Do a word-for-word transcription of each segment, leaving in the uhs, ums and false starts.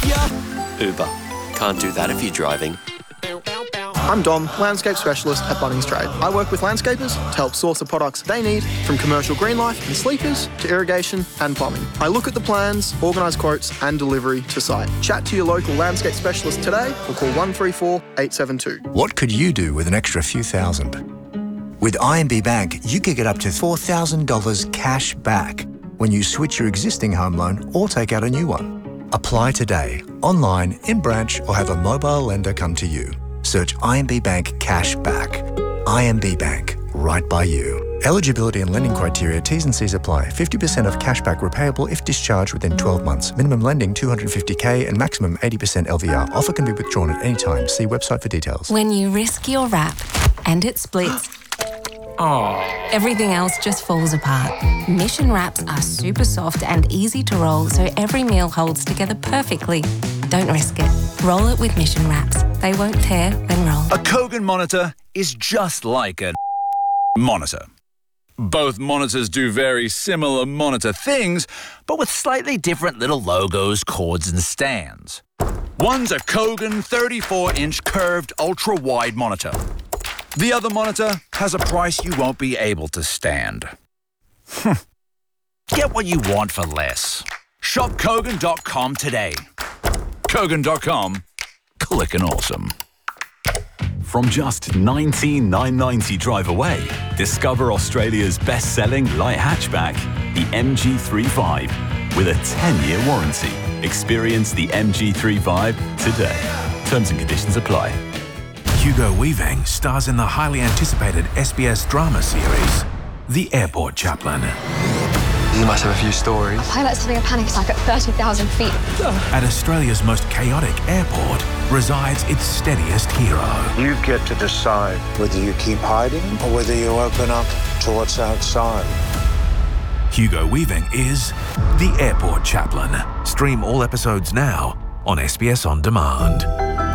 ya. Uber. Can't do that if you're driving. I'm Dom, landscape specialist at Bunnings Trade. I work with landscapers to help source the products they need, from commercial green life and sleepers to irrigation and plumbing. I look at the plans, organise quotes and delivery to site. Chat to your local landscape specialist today or call one three four, eight seven two. What could you do with an extra few thousand? With I M B Bank, you could get up to four thousand dollars cash back when you switch your existing home loan or take out a new one. Apply today, online, in branch, or have a mobile lender come to you. Search I M B Bank Cash Back. I M B Bank, right by you. Eligibility and lending criteria, T's and C's apply. fifty percent of cashback repayable if discharged within twelve months. Minimum lending two hundred fifty thousand and maximum eighty percent L V R. Offer can be withdrawn at any time. See website for details. When you risk your wrap and it splits, Oh. everything else just falls apart. Mission wraps are super soft and easy to roll, so every meal holds together perfectly. Don't risk it. Roll it with Mission wraps. They won't tear when rolled. A Kogan monitor is just like a monitor. Both monitors do very similar monitor things, but with slightly different little logos, cords, and stands. One's a Kogan thirty-four inch curved ultra-wide monitor. The other monitor has a price you won't be able to stand. Get what you want for less. Shop Kogan dot com today. Kogan dot com. Click and awesome. From just nineteen thousand nine hundred ninety drive away, discover Australia's best-selling light hatchback, the M G thirty-five, with a ten-year warranty. Experience the M G thirty-five today. Terms and conditions apply. Hugo Weaving stars in the highly anticipated S B S drama series, The Airport Chaplain. You must have a few stories. A pilot's having a panic attack at thirty thousand feet. At Australia's most chaotic airport resides its steadiest hero. You get to decide whether you keep hiding or whether you open up to what's outside. Hugo Weaving is The Airport Chaplain. Stream all episodes now on S B S On Demand.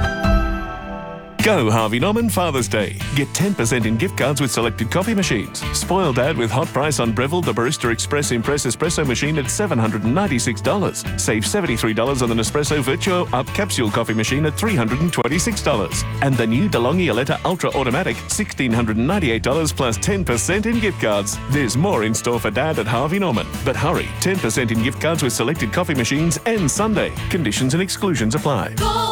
Go Harvey Norman Father's Day. Get ten percent in gift cards with selected coffee machines. Spoil Dad with hot price on Breville the Barista Express Impress Espresso machine at seven hundred ninety-six dollars. Save seventy-three dollars on the Nespresso Virtuo Up Capsule coffee machine at three hundred twenty-six dollars. And the new DeLonghi Aletta Ultra Automatic, one thousand six hundred ninety-eight dollars plus ten percent in gift cards. There's more in store for Dad at Harvey Norman. But hurry, ten percent in gift cards with selected coffee machines and Sunday. Conditions and exclusions apply. Go!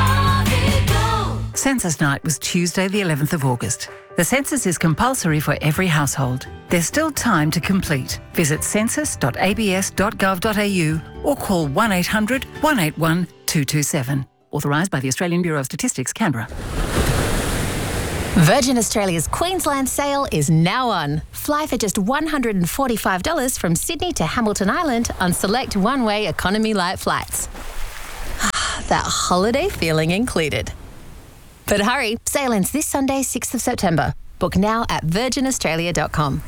Census night was Tuesday the eleventh of August. The census is compulsory for every household. There's still time to complete. Visit census dot a b s dot gov dot a u or call one eight hundred, one eight one, two two seven. Authorised by the Australian Bureau of Statistics, Canberra. Virgin Australia's Queensland sale is now on. Fly for just one hundred forty-five dollars from Sydney to Hamilton Island on select one-way economy light flights. That holiday feeling included. But hurry, sale ends this Sunday, sixth of September. Book now at virgin australia dot com.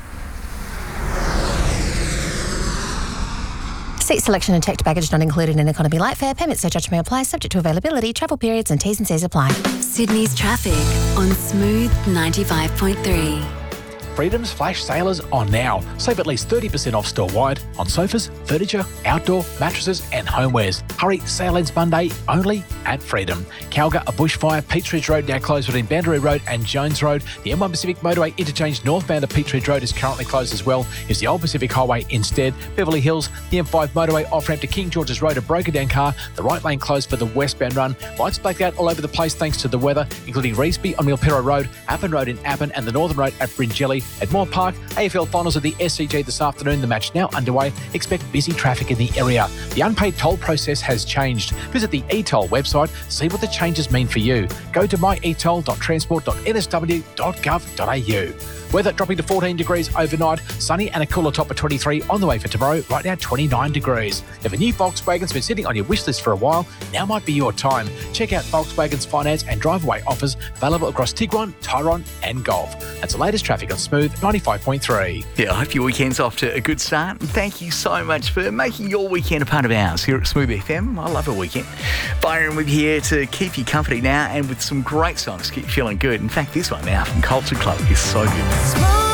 Seat selection and checked baggage not included in economy light fare. Payment surcharge may apply, subject to availability, travel periods and T's and C's apply. Sydney's traffic on Smooth ninety-five point three. Freedom's flash sale is on now. Save at least thirty percent off store-wide on sofas, furniture, outdoor, mattresses and homewares. Hurry, sale ends Monday only at Freedom. Calga, a bushfire, Peach Ridge Road now closed between Boundary Road and Jones Road. The M one Pacific Motorway interchange northbound of Peach Ridge Road is currently closed as well. Use the Old Pacific Highway instead. Beverly Hills, the M five Motorway off-ramp to King George's Road, a broken down car. The right lane closed for the westbound run. Lights blacked out all over the place thanks to the weather, including Reesby on Milpero Road, Appin Road in Appin and the Northern Road at Bringelly. At Moore Park, A F L finals of the S C G this afternoon. The match now underway. Expect busy traffic in the area. The unpaid toll process has changed. Visit the e-toll website. See what the changes mean for you. Go to my e toll dot transport dot n s w dot gov dot a u. Weather dropping to fourteen degrees overnight. Sunny and a cooler top of twenty-three on the way for tomorrow. Right now, twenty-nine degrees. If a new Volkswagen's been sitting on your wish list for a while, now might be your time. Check out Volkswagen's finance and drive-away offers available across Tiguan, Tyrone and Golf. That's the latest traffic on Smooth ninety-five point three. Yeah, I hope your weekend's off to a good start. And thank you so much for making your weekend a part of ours here at Smooth F M. I love a weekend. Byron with you here to keep you company now and with some great songs to keep you feeling good. In fact, this one now from Culture Club is so good. Smooth.